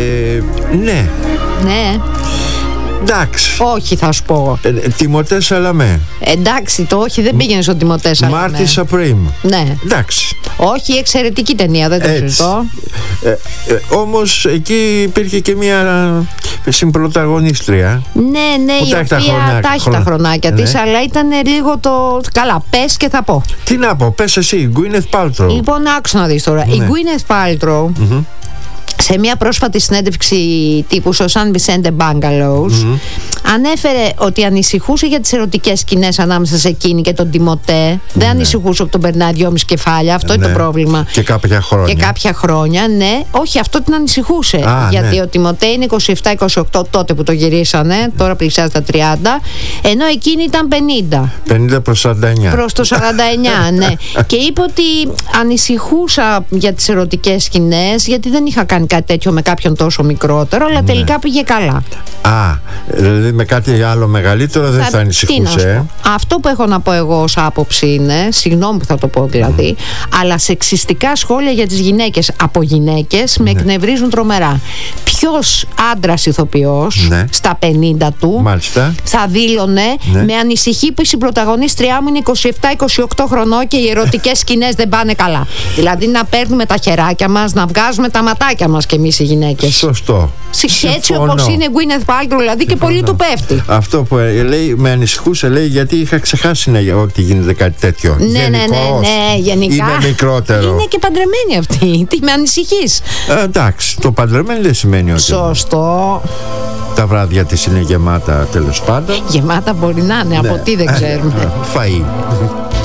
Ναι. Ναι. Εντάξει. Όχι, θα σου πω. Τιμωτέ Σαλαμέ. Εντάξει, το όχι δεν πήγαινε στο Τιμωτέ Σαλαμέ. Μάρτι Σαπρίμ. Ναι. Εντάξει. Όχι, εξαιρετική ταινία, δεν το συζητώ. Όμως εκεί υπήρχε και μια συμπρωταγωνίστρια. Ναι, η οποία τα έχει τα χρονάκια της, αλλά ήταν λίγο το. Καλά, πες και θα πω. Τι να πω, πες εσύ, η Gwyneth Paltrow. Λοιπόν, άκουσα να δεις τώρα. Η Gwyneth Paltrow. Σε μια πρόσφατη συνέντευξη τύπου στο San Vicente Bungalows ανέφερε ότι ανησυχούσε για τις ερωτικές σκηνές ανάμεσα σε εκείνη και τον Τιμωτέ. Δεν ανησυχούσε ότι τον περνάει 2,5 κεφάλια. Αυτό είναι το πρόβλημα. Και κάποια χρόνια. Ναι. Όχι, αυτό την ανησυχούσε. Γιατί ο Τιμωτέ είναι 27-28 τότε που το γυρίσανε. Τώρα πλησιάζει τα 30. Ενώ εκείνη ήταν 50. 50 προς 49. Προς το 49, ναι. Και είπε ότι ανησυχούσα για τις ερωτικές σκηνές, γιατί δεν είχα κάνει κάτι τέτοιο με κάποιον τόσο μικρότερο, αλλά τελικά πήγε καλά. Δηλαδή με κάτι άλλο μεγαλύτερο δεν θα ανησυχούσε. Αυτό που έχω να πω εγώ ως άποψη είναι, συγγνώμη που θα το πω δηλαδή, αλλά σεξιστικά σχόλια για τις γυναίκες από γυναίκες με εκνευρίζουν τρομερά. Ποιος άντρας ηθοποιός στα 50 του θα δήλωνε με ανησυχεί που η συμπρωταγωνίστριά μου είναι 27-28 χρονών και οι ερωτικές σκηνές δεν πάνε καλά. Δηλαδή να παίρνουμε τα χεράκια μας, να βγάζουμε τα ματάκια μας κι εμείς οι γυναίκες. Σωστό. Έτσι όπως είναι Gwyneth Paltrow δηλαδή, και πολύ του πέφτει. Αυτό που λέει με ανησυχούσε, λέει, γιατί είχα ξεχάσει ότι γίνεται κάτι τέτοιο. Ναι, γενικά. Είναι μικρότερο. Είναι και παντρεμένη αυτή. Τι με ανησυχείς? Εντάξει, το παντρεμένη δεν σημαίνει ότι. Σωστό. Τα βράδια της είναι γεμάτα, τέλος πάντων. Γεμάτα μπορεί να είναι, από τι δεν ξέρουμε. Φαΐ.